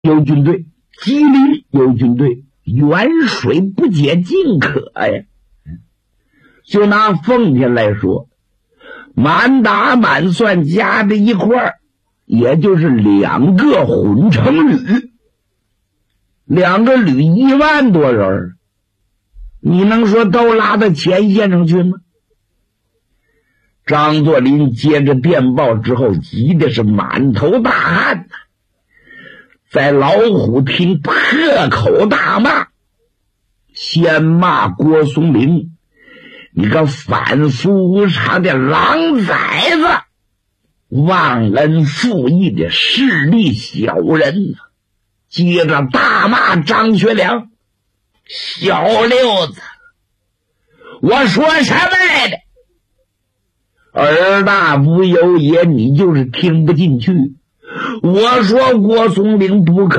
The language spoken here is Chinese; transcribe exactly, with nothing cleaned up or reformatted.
有军队，吉林有军队，远水不解近渴呀。就拿奉天来说，满打满算加在一块儿，也就是两个混成旅，两个旅一万多人，你能说都拉到前线上去吗？张作霖接着电报之后，急的是满头大汗，在老虎厅破口大骂，先骂郭松龄，你个反复无常的狼崽子，忘恩负义的势利小人。接着大骂张学良，小六子，我说什么来的？儿大不由也，你就是听不进去。我说郭松龄不可